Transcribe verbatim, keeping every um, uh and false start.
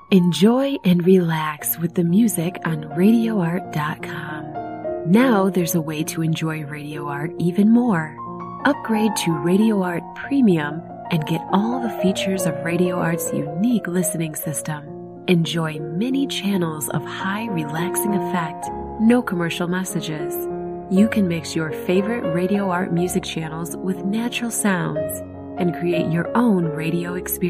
Enjoy and relax with the music on radio art dot com. Now there's a way to enjoy Radio Art even more. Upgrade to Radio Art Premium and get all the features of Radio Art's unique listening system. Enjoy many channels of high relaxing effect, no commercial messages. You can mix your favorite Radio Art music channels with natural sounds and create your own radio experience.